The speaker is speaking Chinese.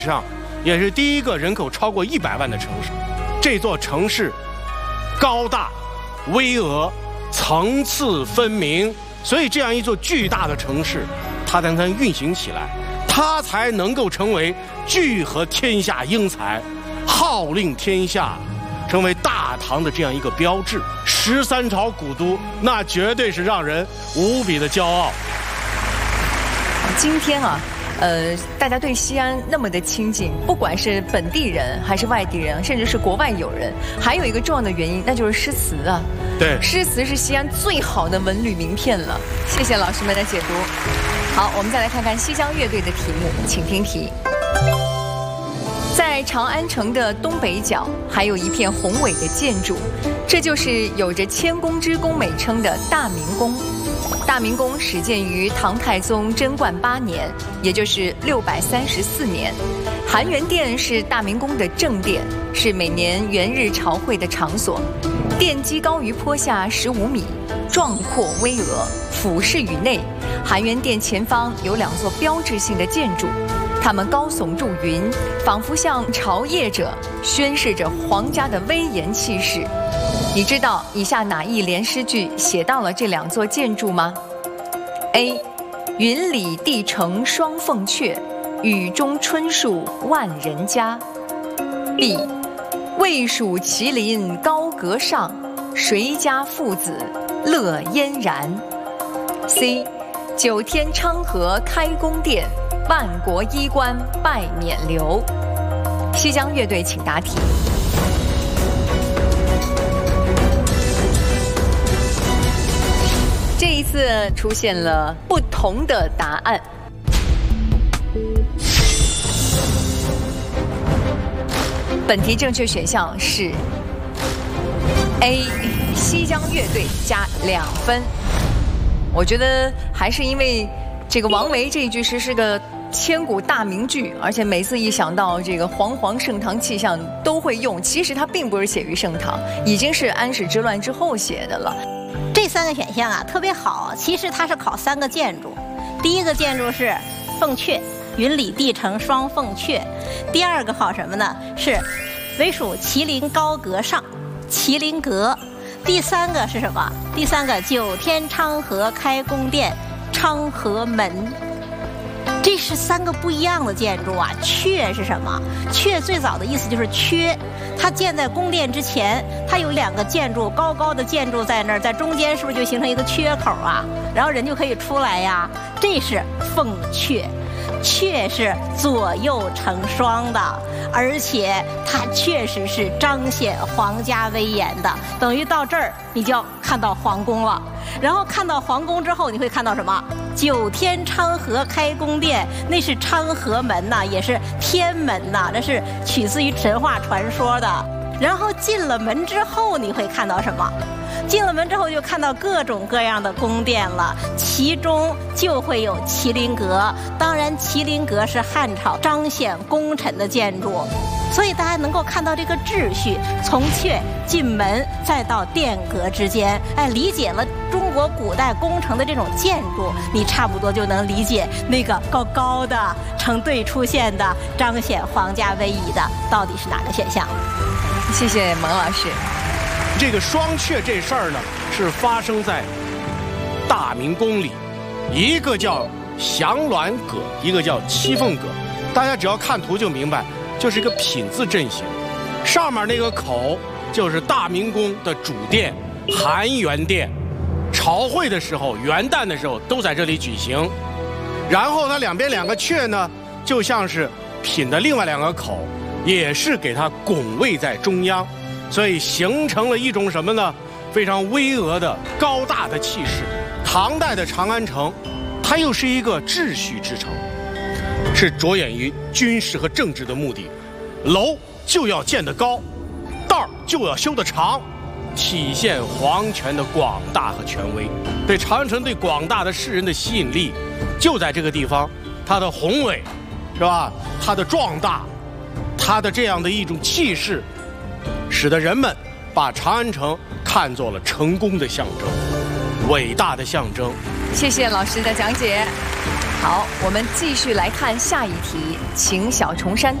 上也是第一个人口超过100万的城市。这座城市高大、巍峨、层次分明，所以这样一座巨大的城市，它才能运行起来，它才能够成为聚合天下英才、号令天下，成为大唐的这样一个标志。13朝古都，那绝对是让人无比的骄傲。 今天啊，大家对西安那么的亲近，不管是本地人还是外地人，甚至是国外友人，还有一个重要的原因，那就是诗词啊。 对， 诗词是西安最好的文旅名片了。谢谢老师们的解读。好，我们再来看看西江乐队的题目，请听题。在长安城的东北角，还有一片宏伟的建筑，这就是有着千宫之宫美称的大明宫。大明宫始建于唐太宗贞观8年，也就是634年。含元殿是大明宫的正殿，是每年元日朝会的场所。殿基高于坡下15米，壮阔巍峨，俯视于内。含元殿前方有2座标志性的建筑，它们高耸入云，仿佛向朝谒者宣示着皇家的威严气势。你知道以下哪一联诗句写到了这2座建筑吗？ A. 云里帝城双凤阙，雨中春树万人家。 B. 魏蜀麒麟高阁上，谁家父子乐嫣然。 C. 九天昌河开宫殿，万国衣冠拜冕旒。西江乐队请答题。这一次出现了不同的答案。本题正确选项是 A， 西江乐队加2分。我觉得还是因为这个王维这一句诗是个千古大名句，而且每次一想到这个煌煌盛唐气象都会用。其实它并不是写于盛唐，已经是安史之乱之后写的了。 这3个选项啊特别好，其实它是考3个建筑。第一个建筑是凤阙，云里帝城双凤阙。第2个考什么呢？是魏蜀麒麟高阁上，麒麟阁。第3个是什么？第3个九天昌河开宫殿，昌河门。这是3个不一样的建筑啊。阙是什么？阙最早的意思就是缺，它建在宫殿之前，它有2个建筑，高高的建筑在那儿，在中间是不是就形成一个缺口啊？然后人就可以出来呀。这是凤阙。阙是左右成双的，而且它确实是彰显皇家威严的。等于到这儿你就要看到皇宫了，然后看到皇宫之后你会看到什么？九天昌河开宫殿，那是昌河门呐，也是天门呐，这是取自于神话传说的。然后进了门之后你会看到什么？进了门之后就看到各种各样的宫殿了，其中就会有麒麟阁。当然麒麟阁是汉朝彰显功臣的建筑，所以大家能够看到这个秩序，从阙进门再到殿阁之间，理解了中国古代宫城的这种建筑，你差不多就能理解那个高高的成对出现的彰显皇家威仪的到底是哪个选项。 谢谢蒙老师。 这个双阙这事儿呢，是发生在大明宫里，一个叫祥鸾阁，一个叫七凤阁。大家只要看图就明白，就是一个品字阵型。上面那个口就是大明宫的主殿含元殿，朝会的时候、元旦的时候都在这里举行。然后它两边2个阙呢，就像是品的另外2个口，也是给它拱卫在中央。所以形成了一种什么呢？非常巍峨的高大的气势。唐代的长安城，它又是一个秩序之城，是着眼于军事和政治的目的。楼就要建得高，道就要修得长，体现皇权的广大和权威。对长安城对广大的世人的吸引力，就在这个地方，它的宏伟，是吧？它的壮大，它的这样的一种气势，使得人们把长安城看作了成功的象征。 伟大的象征。 谢谢老师的讲解。好，我们继续来看下一题，请小重山